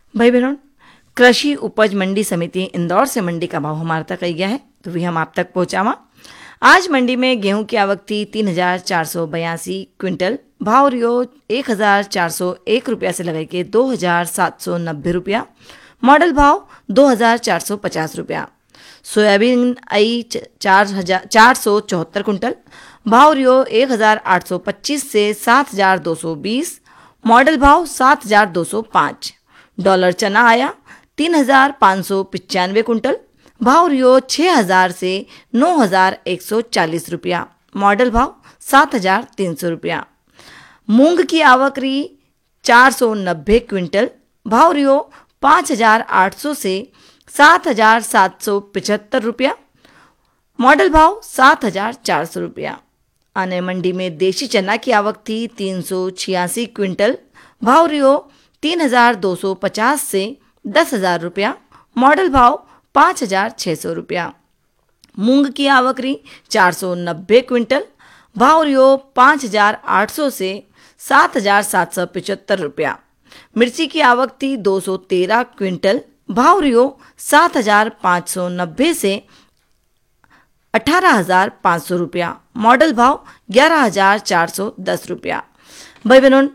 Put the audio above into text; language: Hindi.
भाई बहनों, कृषि उपज मंडी समिति इंदौर से मंडी का भाव हमारे तक आई गया है, तो भी हम आप तक पहुंचावा। आज मंडी में गेहूं की आवक थी 3,482 क्विंटल। भाव रियो 1,401 रुपया से लगा के 2,790 रुपया। मॉडल भाव 2,450 रुपया। सोयाबीन आई 474 कुंटल। भाव रियो 1,825 से 7,220। मॉडल भाव 7,205। डॉलर चना आया 3,595 कुंटल। भाव रियो 6,000 से 9,140 रुपया। मॉडल भाव 7,300 रुपया। मूंग की आवक रही 490 क्विंटल। भाव रियो 5,800 से 7,775 रुपया। मॉडल भाव 7,400 रुपया। आने मंडी में देशी चना की आवक थी 386 क्विंटल। भाव रियो 3,250 से 10,000 रुपया। मॉडल भाव 5,600 रुपया। मूंग की आवक रही 490 क्विंटल। भाव रियो 5,800 से 7,775 रुपया। मिर्ची की आवक थी 213 क्विंटल। भाव रियो 7,590 से 18,500 रुपया। मॉडल भाव 11,410 रुपया। भाई बहनों,